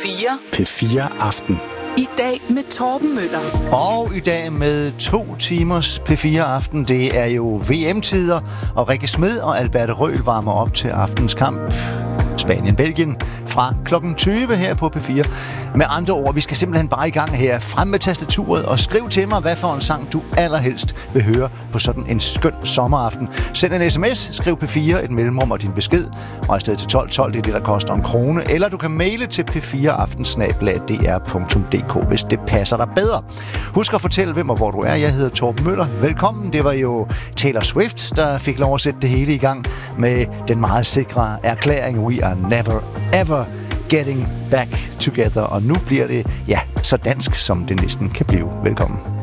P4. P4 Aften. I dag med Torben Møller. Og i dag med 2 timers P4 Aften. Det er jo VM-tider, og Rikke Smed og Alberte Røhl varmer op til aftens kamp. Spanien-Belgien fra klokken 20 her på P4. Med andre ord, vi skal simpelthen bare i gang her. Frem med tastaturet og skriv til mig, hvad for en sang du allerhelst vil høre på sådan en skøn sommeraften. Send en sms, skriv P4, et mellemrum og din besked. Og afsted til 1212, det er det, der koster en krone. Eller du kan maile til p4aften@dr.dk, hvis det passer dig bedre. Husk at fortælle, hvem og hvor du er. Jeg hedder Torben Møller. Velkommen. Det var jo Taylor Swift, der fik lov at sætte det hele i gang med den meget sikre erklæring We are never ever getting back together. Og nu bliver det, ja, så dansk som det næsten kan blive. Velkommen.